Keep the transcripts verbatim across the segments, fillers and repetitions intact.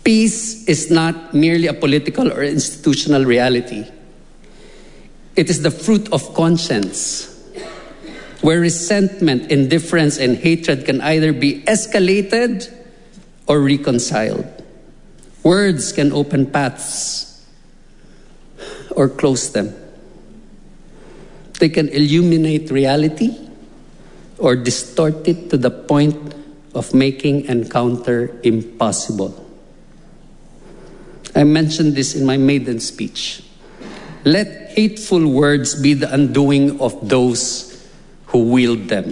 Peace is not merely a political or institutional reality. It is the fruit of conscience, where resentment, indifference, and hatred can either be escalated or reconciled. Words can open paths or close them. They can illuminate reality or distort it to the point of making encounter impossible. I mentioned this in my maiden speech. Let hateful words be the undoing of those who wield them.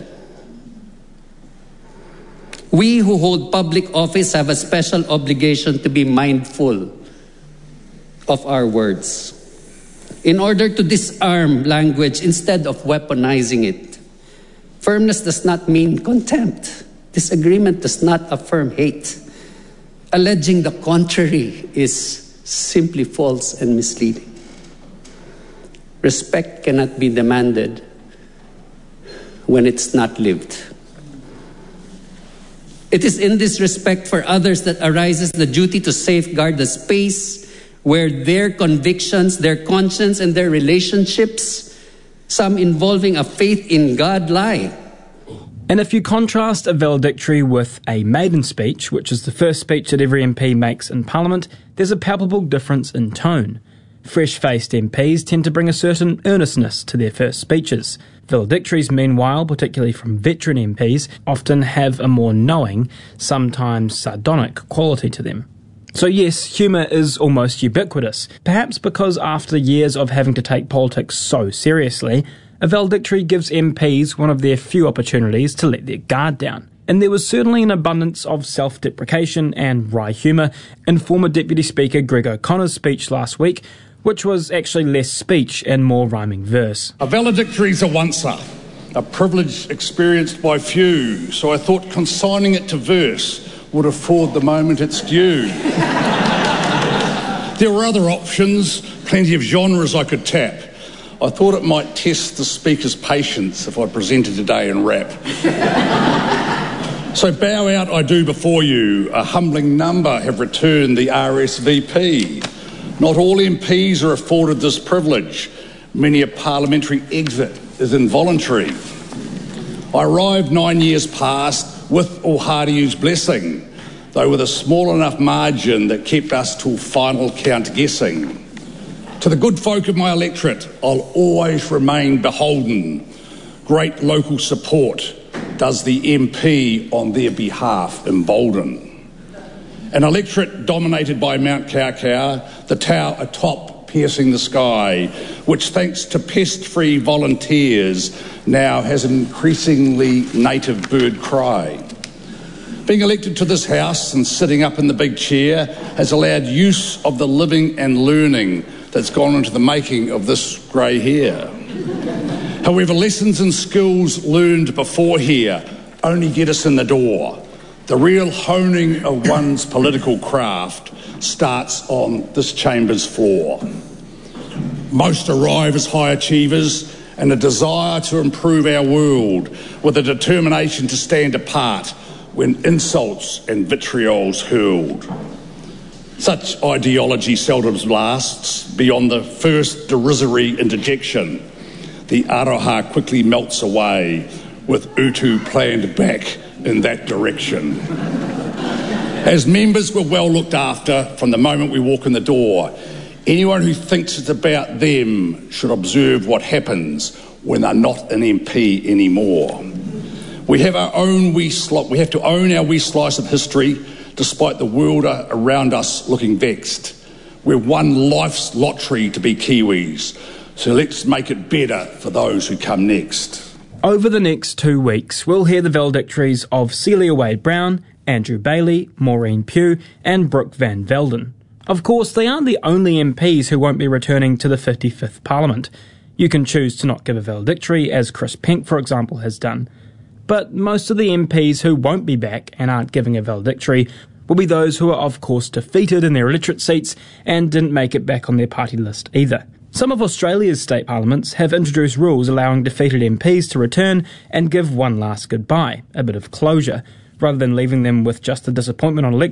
We who hold public office have a special obligation to be mindful of our words in order to disarm language instead of weaponizing it. Firmness does not mean contempt. Disagreement does not affirm hate. Alleging the contrary is simply false and misleading. Respect cannot be demanded when it's not lived. It is in this respect for others that arises the duty to safeguard the space where their convictions, their conscience, and their relationships, some involving a faith in God, lie. And if you contrast a valedictory with a maiden speech, which is the first speech that every M P makes in Parliament, there's a palpable difference in tone. Fresh-faced M Ps tend to bring a certain earnestness to their first speeches. Valedictories, meanwhile, particularly from veteran M Ps, often have a more knowing, sometimes sardonic quality to them. So yes, humour is almost ubiquitous, perhaps because after years of having to take politics so seriously, a valedictory gives M Ps one of their few opportunities to let their guard down. And there was certainly an abundance of self-deprecation and wry humour in former Deputy Speaker Greg O'Connor's speech last week, which was actually less speech and more rhyming verse. A valedictory's a once-a, a privilege experienced by few, so I thought consigning it to verse would afford the moment its due. There were other options, plenty of genres I could tap. I thought it might test the speaker's patience if I presented today in rap. So bow out I do before you. A humbling number have returned the R S V P. Not all M Ps are afforded this privilege. Many a parliamentary exit is involuntary. I arrived nine years past with O'Hardiu's blessing, though with a small enough margin that kept us till final count guessing. To the good folk of my electorate, I'll always remain beholden. Great local support does the M P on their behalf embolden. An electorate dominated by Mount Kaukau, the tower atop piercing the sky, which thanks to pest-free volunteers now has an increasingly native bird cry. Being elected to this house and sitting up in the big chair has allowed use of the living and learning that's gone into the making of this grey hair. However, lessons and skills learned before here only get us in the door. The real honing of one's political craft starts on this chamber's floor. Most arrive as high achievers and a desire to improve our world with a determination to stand apart when insults and vitriols hurled. Such ideology seldom lasts beyond the first derisory interjection. The aroha quickly melts away with Utu planned back in that direction. As members, we're well looked after from the moment we walk in the door. Anyone who thinks it's about them should observe what happens when they're not an M P anymore. We have our own wee sli- we have to own our wee slice of history, despite the world around us looking vexed. We've won life's lottery to be Kiwis, so let's make it better for those who come next. Over the next two weeks, we'll hear the valedictories of Celia Wade-Brown, Andrew Bailey, Maureen Pugh, and Brooke Van Velden. Of course, they aren't the only M Ps who won't be returning to the fifty-fifth Parliament. You can choose to not give a valedictory, as Chris Penk, for example, has done. But most of the M Ps who won't be back and aren't giving a valedictory will be those who are, of course, defeated in their electorate seats and didn't make it back on their party list either. Some of Australia's state parliaments have introduced rules allowing defeated M Ps to return and give one last goodbye, a bit of closure, rather than leaving them with just the disappointment on election